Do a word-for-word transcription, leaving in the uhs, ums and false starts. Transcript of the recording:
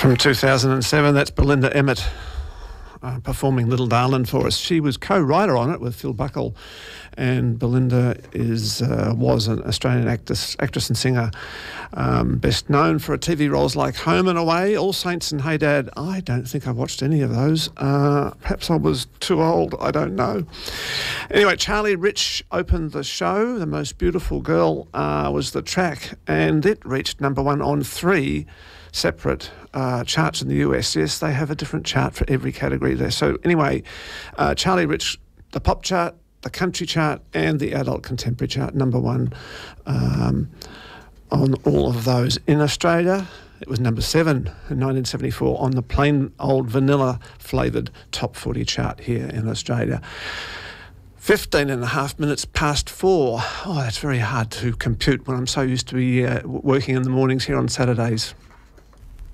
From two thousand seven, that's Belinda Emmett uh, performing Little Darlin' for us. She was co-writer on it with Phil Buckle, and Belinda is uh, was an Australian actress, actress and singer, um, best known for T V roles like Home and Away, All Saints and Hey Dad. I don't think I watched any of those. Uh, perhaps I was too old, I don't know. Anyway, Charlie Rich opened the show. The Most Beautiful Girl uh, was the track, and it reached number one on three separate uh, charts in the U S. Yes, they have a different chart for every category there. So anyway, uh, Charlie Rich, the pop chart, the country chart, and the adult contemporary chart, number one um, on all of those. In Australia, it was number seven in nineteen seventy-four on the plain old vanilla flavoured top forty chart here in Australia. fifteen and a half minutes past four. Oh, that's very hard to compute when I'm so used to be uh, working in the mornings here on Saturdays.